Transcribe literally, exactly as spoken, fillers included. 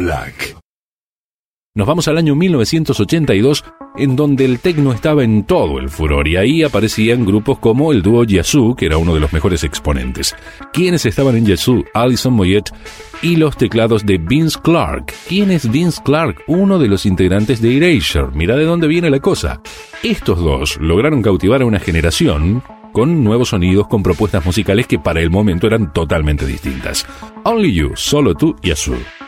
Black. Nos vamos al año mil novecientos ochenta y dos, en donde el techno estaba en todo el furor, y ahí aparecían grupos como el dúo Yazoo, que era uno de los mejores exponentes. ¿Quiénes estaban en Yazoo? Alison Moyet y los teclados de Vince Clarke. ¿Quién es Vince Clarke? Uno de los integrantes de Erasure. Mirá de dónde viene la cosa. Estos dos lograron cautivar a una generación con nuevos sonidos, con propuestas musicales que para el momento eran totalmente distintas. Only You, solo tú, Yazoo.